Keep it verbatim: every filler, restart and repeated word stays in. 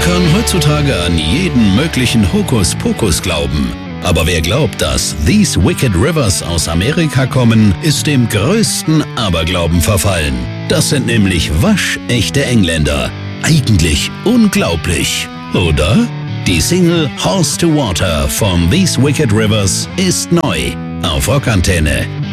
kann heutzutage an jeden möglichen Hokuspokus glauben. Aber wer glaubt, dass These Wicked Rivers aus Amerika kommen, ist dem größten Aberglauben verfallen. Das sind nämlich waschechte Engländer. Eigentlich unglaublich, oder? Die Single Horse to Water von These Wicked Rivers ist neu auf Rockantenne.